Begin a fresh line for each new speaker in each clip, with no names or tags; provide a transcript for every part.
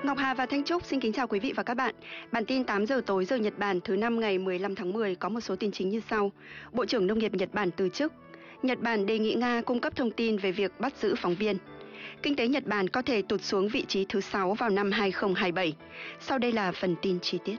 Ngọc Hà và Thanh Trúc xin kính chào quý vị và các bạn. Bản tin 8 giờ tối giờ Nhật Bản thứ năm ngày 15 tháng 10 có một số tin chính như sau. Bộ trưởng Nông nghiệp Nhật Bản từ chức. Nhật Bản đề nghị Nga cung cấp thông tin về việc bắt giữ phóng viên. Kinh tế Nhật Bản có thể tụt xuống vị trí thứ 6 vào năm 2027. Sau đây là phần tin chi tiết.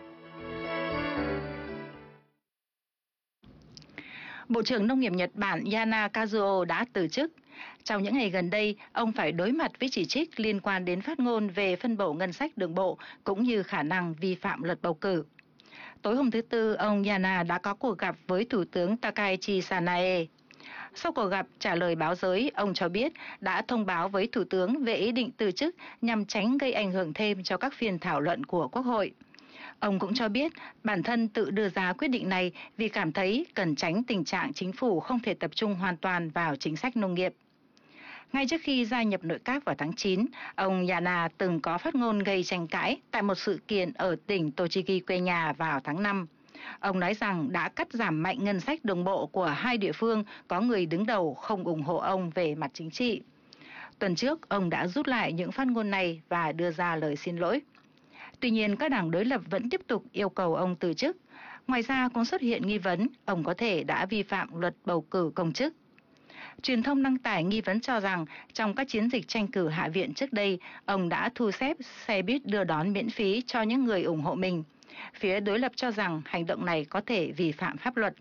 Bộ trưởng Nông nghiệp Nhật Bản Yana Kazuo đã từ chức. Trong những ngày gần đây, ông phải đối mặt với chỉ trích liên quan đến phát ngôn về phân bổ ngân sách đường bộ cũng như khả năng vi phạm luật bầu cử. Tối hôm thứ Tư, ông Yana đã có cuộc gặp với Thủ tướng Takaichi Sanae. Sau cuộc gặp trả lời báo giới, ông cho biết đã thông báo với Thủ tướng về ý định từ chức nhằm tránh gây ảnh hưởng thêm cho các phiên thảo luận của Quốc hội. Ông cũng cho biết bản thân tự đưa ra quyết định này vì cảm thấy cần tránh tình trạng chính phủ không thể tập trung hoàn toàn vào chính sách nông nghiệp. Ngay trước khi gia nhập nội các vào tháng 9, ông Yana từng có phát ngôn gây tranh cãi tại một sự kiện ở tỉnh Tochigi quê nhà vào tháng 5. Ông nói rằng đã cắt giảm mạnh ngân sách đường bộ của hai địa phương có người đứng đầu không ủng hộ ông về mặt chính trị. Tuần trước, ông đã rút lại những phát ngôn này và đưa ra lời xin lỗi. Tuy nhiên, các đảng đối lập vẫn tiếp tục yêu cầu ông từ chức. Ngoài ra, cũng xuất hiện nghi vấn ông có thể đã vi phạm luật bầu cử công chức. Truyền thông đăng tải nghi vấn cho rằng trong các chiến dịch tranh cử hạ viện trước đây, ông đã thu xếp xe buýt đưa đón miễn phí cho những người ủng hộ mình. Phía đối lập cho rằng hành động này có thể vi phạm pháp luật.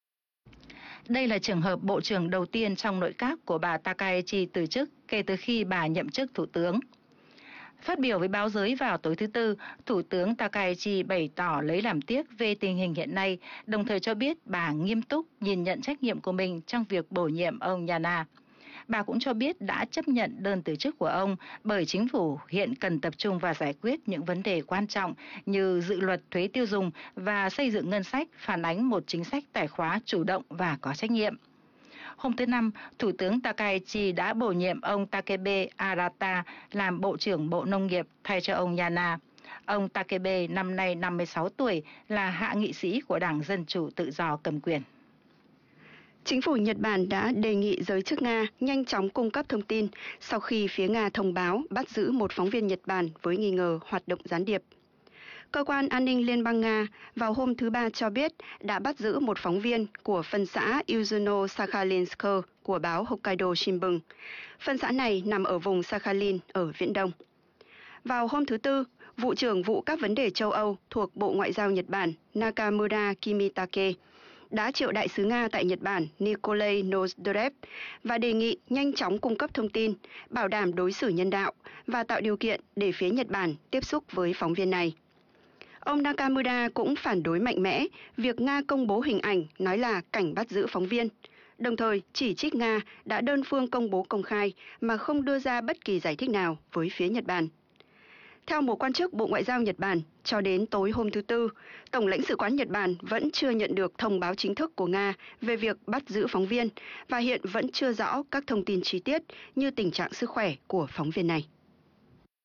Đây là trường hợp bộ trưởng đầu tiên trong nội các của bà Takaichi từ chức kể từ khi bà nhậm chức thủ tướng. Phát biểu với báo giới vào tối thứ Tư, Thủ tướng Takaichi bày tỏ lấy làm tiếc về tình hình hiện nay, đồng thời cho biết bà nghiêm túc nhìn nhận trách nhiệm của mình trong việc bổ nhiệm ông Yana. Bà cũng cho biết đã chấp nhận đơn từ chức của ông bởi chính phủ hiện cần tập trung vào giải quyết những vấn đề quan trọng như dự luật thuế tiêu dùng và xây dựng ngân sách phản ánh một chính sách tài khóa chủ động và có trách nhiệm. Hôm thứ Năm, Thủ tướng Takaichi đã bổ nhiệm ông Takebe Arata làm Bộ trưởng Bộ Nông nghiệp thay cho ông Yana. Ông Takebe năm nay 56 tuổi, là hạ nghị sĩ của Đảng Dân Chủ Tự do cầm quyền.
Chính phủ Nhật Bản đã đề nghị giới chức Nga nhanh chóng cung cấp thông tin sau khi phía Nga thông báo bắt giữ một phóng viên Nhật Bản với nghi ngờ hoạt động gián điệp. Cơ quan an ninh Liên bang Nga vào hôm thứ Ba cho biết đã bắt giữ một phóng viên của phân xã Yuzhno-Sakhalinsk của báo Hokkaido Shimbun. Phân xã này nằm ở vùng Sakhalin ở Viễn Đông. Vào hôm thứ Tư, Vụ trưởng Vụ các vấn đề châu Âu thuộc Bộ Ngoại giao Nhật Bản Nakamura Kimitake đã triệu đại sứ Nga tại Nhật Bản Nikolai Nozdrev và đề nghị nhanh chóng cung cấp thông tin, bảo đảm đối xử nhân đạo và tạo điều kiện để phía Nhật Bản tiếp xúc với phóng viên này. Ông Nakamura cũng phản đối mạnh mẽ việc Nga công bố hình ảnh nói là cảnh bắt giữ phóng viên, đồng thời chỉ trích Nga đã đơn phương công bố công khai mà không đưa ra bất kỳ giải thích nào với phía Nhật Bản. Theo một quan chức Bộ Ngoại giao Nhật Bản, cho đến tối hôm thứ Tư, Tổng lãnh sự quán Nhật Bản vẫn chưa nhận được thông báo chính thức của Nga về việc bắt giữ phóng viên và hiện vẫn chưa rõ các thông tin chi tiết như tình trạng sức khỏe của phóng viên này.